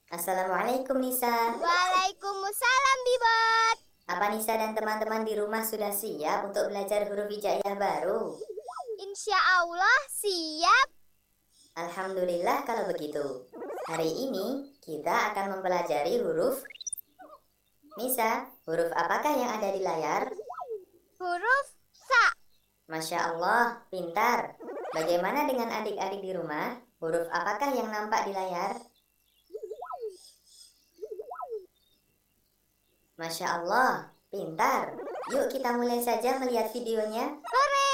Assalamualaikum Nisa. Waalaikumsalam Bibot. Apa Nisa dan teman-teman di rumah sudah siap untuk belajar huruf hijaiyah baru? Insya Allah siap. Alhamdulillah kalau begitu. Hari ini kita akan mempelajari huruf. Nisa, huruf apakah yang ada di layar? Huruf sa. Masya Allah, pintar. Bagaimana dengan adik-adik di rumah? Huruf apakah yang nampak di layar? Masya Allah, pintar. Yuk kita mulai saja melihat videonya. Hore.